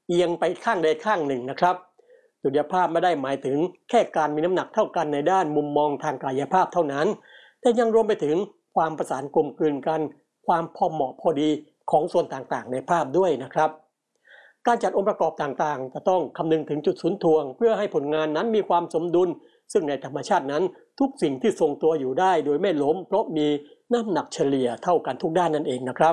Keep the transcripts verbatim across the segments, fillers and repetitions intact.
เอียงไปข้างใดข้างหนึ่งนะครับดุลยภาพไม่ได้หมายถึงแค่การมีน้ำหนักเท่ากันในด้านมุมมองทางกายภาพเท่านั้นแต่ยังรวมไปถึงความประสานกลมกลืนกันความพอเหมาะพอดีของส่วนต่างๆในภาพด้วยนะครับการจัดองค์ประกอบต่างๆจะต้องคำนึงถึงจุดศูนย์ถ่วงเพื่อให้ผลงานนั้นมีความสมดุลซึ่งในธรรมชาตินั้นทุกสิ่งที่ทรงตัวอยู่ได้โดยไม่ล้มเพราะมีน้ำหนักเฉลี่ยเท่ากันทุกด้านนั่นเองนะครับ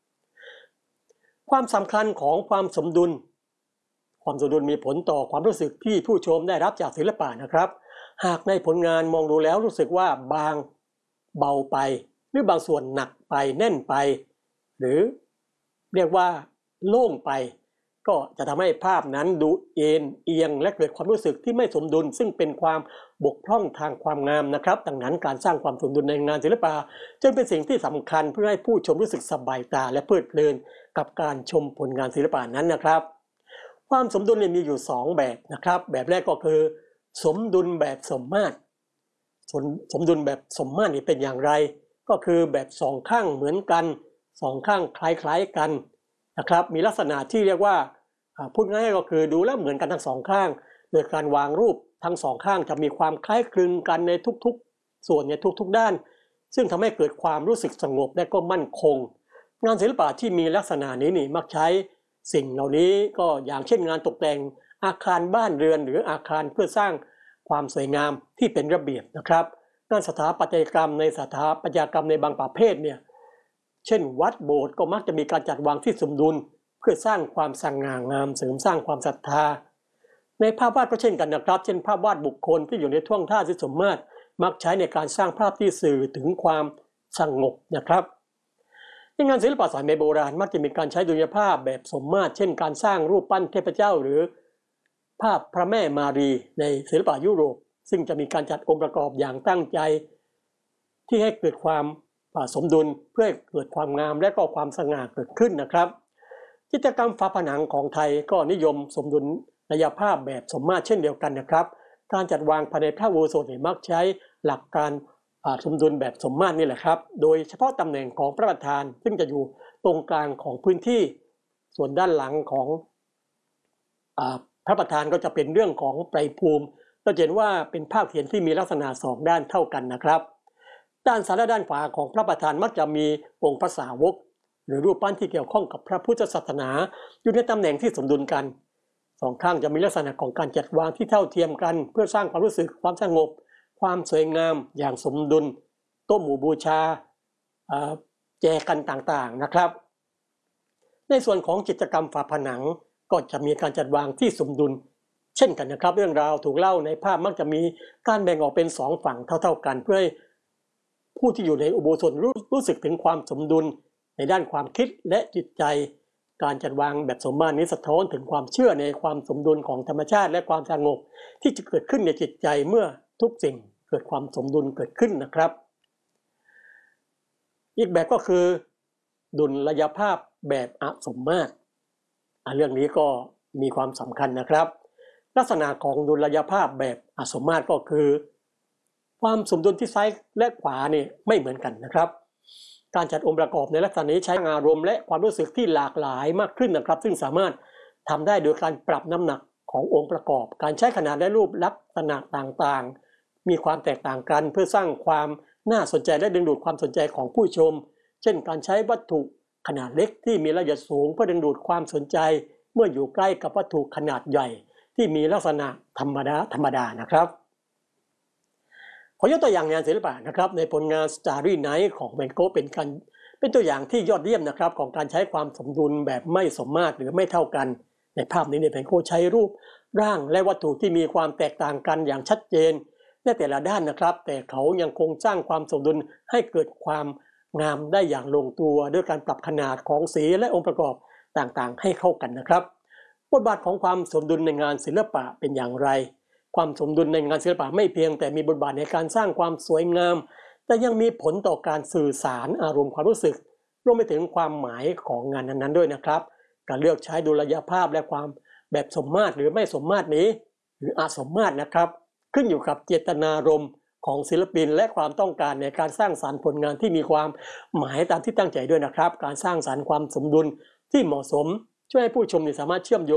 ความสำคัญของความสมดุลความสมดุลมีผลต่อความรู้สึกที่ผู้ชมได้รับจากศิลปะนะครับหากในผลงานมองดูแล้วรู้สึกว่าบางเบาไปหรือบางส่วนหนักไปแน่นไปหรือเรียกว่าโล่งไปก็จะทำให้ภาพนั้นดูเอ็นเอียงและเกิดความรู้สึกที่ไม่สมดุลซึ่งเป็นความบกพร่องทางความงามนะครับดังนั้นการสร้างความสมดุลในงานศิลปะจึงเป็นสิ่งที่สำคัญเพื่อให้ผู้ชมรู้สึกสบายตาและเพลิดเพลินกับการชมผลงานศิลปะนั้นนะครับความสมดุลมีอยู่สองแบบนะครับแบบแรกก็คือสมดุลแบบสมมาตรสมดุลแบบสมมาตรนี่เป็นอย่างไรก็คือแบบสองข้างเหมือนกันสองข้างคล้ายๆกันนะครับมีลักษณะที่เรียกว่าพูดง่ายๆก็คือดูแล้วเหมือนกันทั้งสองข้างโดยการวางรูปทั้งสองข้างจะมีความคล้ายคลึงกันในทุกๆส่วนในทุกๆด้านซึ่งทำให้เกิดความรู้สึกสงบและก็มั่นคงงานศิลปะที่มีลักษณะนี้นี่มักใช้สิ่งเหล่านี้ก็อย่างเช่นงานตกแต่งอาคารบ้านเรือนหรืออาคารเพื่อสร้างความสวยงามที่เป็นระเบียบนะครับงานสถาปัตยกรรมในสถาปัตยกรรมในบางประเภทเนี่ยเช่นวัดโบสถ์ก็มักจะมีการจัดวางที่สมดุลเพื่อสร้างความสง่างามเสริมสร้างความศรัทธาในภาพวาดก็เช่นกันนะครับเช่นภาพวาดบุคคลที่อยู่ในท่วงท่าที่สมมาตรมักใช้ในการสร้างภาพที่สื่อถึงความสงบนะครับในงานศิลปะสมัยโบราณมักจะมีการใช้ดุลยภาพแบบสมมาตรเช่นการสร้างรูปปั้นเทพเจ้าหรือภาพพระแม่มารีในศิลปะยุโรปซึ่งจะมีการจัดองค์ประกอบอย่างตั้งใจที่ให้เกิดความสมดุลเพื่อให้เกิดความงามและก็ความสง่าเกิดขึ้นนะครับจิตรกรรมฝาผนังของไทยก็นิยมสมดุลระยะภาพแบบสมมาตรเช่นเดียวกันนะครับการจัดวางภายในพระอุโบสถมักใช้หลักการสมดุลแบบสมมาตรนี่แหละครับโดยเฉพาะตำแหน่งของพระประธานซึ่งจะอยู่ตรงกลางของพื้นที่ส่วนด้านหลังของพระประธานก็จะเป็นเรื่องของไตรภูมิเราเห็นว่าเป็นภาพเขียนที่มีลักษณะสองด้านเท่ากันนะครับด้านซ้ายและด้านขวาของพระประธานมักจะมีองค์พระสาวกหรือรูปปั้นที่เกี่ยวข้องกับพระพุทธศาสนาอยู่ในตำแหน่งที่สมดุลกันสองข้างจะมีลักษณะของการจัดวางที่เท่าเทียมกันเพื่อสร้างความรู้สึกความสงบความสวยงามอย่างสมดุลโต๊ะหมู่บูชาแจกันต่างๆนะครับในส่วนของกิจกรรมฝาผนังก็จะมีการจัดวางที่สมดุลเช่นกันนะครับเรื่องราวถูกเล่าในภาพมักจะมีการแบ่งออกเป็นสองฝั่งเท่าๆกันเพื่อให้ผู้ที่อยู่ในอุโบสถรู้รู้สึกถึงความสมดุลในด้านความคิดและจิตใจการจัดวางแบบสมมาตรนี้สะท้อนถึงความเชื่อในความสมดุลของธรรมชาติและความสงบที่จะเกิดขึ้นในจิตใจเมื่อทุกสิ่งเกิดความสมดุลเกิดขึ้นนะครับอีกแบบก็คือดุลยภาพแบบอสมมาตรเรื่องนี้ก็มีความสำคัญนะครับลักษณะของดุลยภาพแบบอสมมาตรก็คือความสมดุลที่ซ้ายและขวานี่ไม่เหมือนกันนะครับการจัดองค์ประกอบในลักษณะนี้ใช้อารมณ์และความรู้สึกที่หลากหลายมากขึ้นนะครับซึ่งสามารถทำได้โดยการปรับน้ำหนักขององค์ประกอบการใช้ขนาดและรูปลักษณะต่างๆมีความแตกต่างกันเพื่อสร้างความน่าสนใจและดึงดูดความสนใจของผู้ชมเช่นการใช้วัตถุขนาดเล็กที่มีระยะสูงเพื่อดึงดูดความสนใจเมื่ออยู่ใกล้กับวัตถุขนาดใหญ่ที่มีลักษณะธรรมดาธรรมดานะครับขอยกตัวอย่างงานศิลปะนะครับในผลงาน Starry Night ของแวนโกะเป็นการเป็นตัวอย่างที่ยอดเยี่ยมนะครับของการใช้ความสมดุลแบบไม่สมมาตรหรือไม่เท่ากันในภาพนี้เนี่ยแวนโกะใช้รูปร่างและวัตถุที่มีความแตกต่างกันอย่างชัดเจนในแต่ละด้านนะครับแต่เขายังคงสร้างความสมดุลให้เกิดความงามได้อย่างลงตัวด้วยการปรับขนาดของสีและองค์ประกอบต่างๆให้เข้ากันนะครับบทบาทของความสมดุลในงานศิลปะเป็นอย่างไรความสมดุลในงานศิลปะไม่เพียงแต่มีบทบาทในการสร้างความสวยงามแต่ยังมีผลต่อการสื่อสารอารมณ์ความรู้สึกรวมไปถึงความหมายของงานนั้นๆด้วยนะครับการเลือกใช้ดุลยภาพและความแบบสมมาตรหรือไม่สมมาตรนี้หรืออสมมาตรนะครับขึ้นอยู่กับเจตนารมณ์ของศิลปินและความต้องการในการสร้างสรรค์ผลงานที่มีความหมายตามที่ตั้งใจด้วยนะครับการสร้างสรรค์ความสมดุลที่เหมาะสมช่วยให้ผู้ชมสามารถเชื่อมโยง